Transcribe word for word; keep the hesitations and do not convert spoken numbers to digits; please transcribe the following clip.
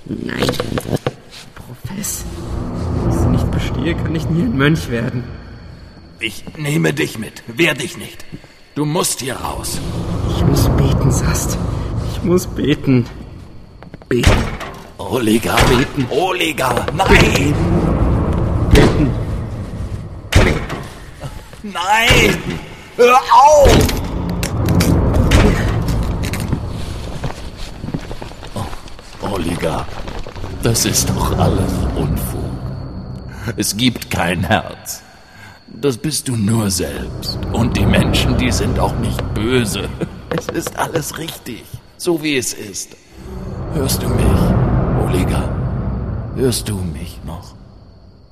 Nein. Profess. Wenn ich sie nicht bestehe, kann ich nie ein Mönch werden. Ich nehme dich mit. Wehr dich nicht. Du musst hier raus. Ich muss beten, Sast. Ich muss beten. Beten. Oliga. Beten. Oliga. Nein. Beten. Nein. Hör auf. Oh, Oliga. Das ist doch alles Unfug. Es gibt kein Herz. Das bist du nur selbst. Und die Menschen, die sind auch nicht böse. Es ist alles richtig, so wie es ist. Hörst du mich, Oliga? Hörst du mich noch?